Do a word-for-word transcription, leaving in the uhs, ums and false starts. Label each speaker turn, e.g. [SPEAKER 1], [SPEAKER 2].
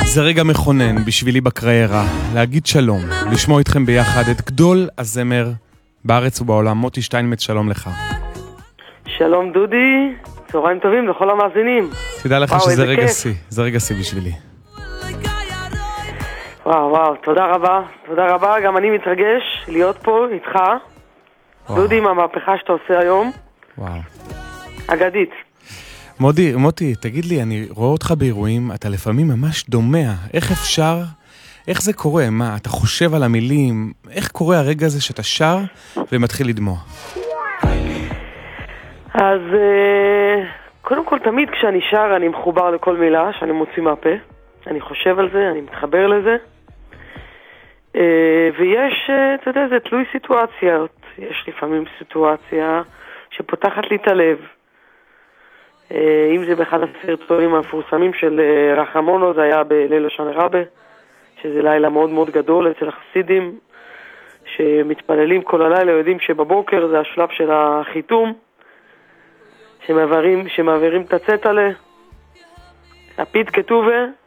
[SPEAKER 1] זה רגע מכונן בשבילי בקריירה, להגיד שלום, לשמוע איתכם ביחד את גדול הזמר בארץ ובעולם. מוטי שטיינמץ, שלום לך.
[SPEAKER 2] שלום דודי, צהריים טובים לכל המאזינים.
[SPEAKER 1] תדע לך שזה רגע שיא, זה רגע שיא בשבילי.
[SPEAKER 2] וואו וואו, תודה רבה, תודה רבה, גם אני מתרגש להיות פה איתך. וואו. דודי, עם המהפכה שאתה עושה היום.
[SPEAKER 1] וואו.
[SPEAKER 2] אגדית.
[SPEAKER 1] מודי, מוטי, תגיד לי, אני רואה אותך באירועים, אתה לפעמים ממש דומע. איך אפשר, איך זה קורה? מה, אתה חושב על המילים? איך קורה הרגע הזה שאתה שר ומתחיל לדמוע?
[SPEAKER 2] אז קודם כל, תמיד כשאני שר, אני מחובר לכל מילה שאני מוציא מהפה. אני חושב על זה, אני מתחבר לזה. ויש, אתה יודע, זה תלוי סיטואציות. יש לפעמים סיטואציה שפותחת לי את הלב. אם זה באחד הסרטונים המפורסמים של רחמונו, זה היה בליל השנה רבה, שזה לילה מאוד מאוד גדול אצל החסידים, שמתפללים כל הלילה, יודעים שבבוקר זה השלב של החיתום, שמעבירים, שמעבירים את הצטלה, הפית כתובה,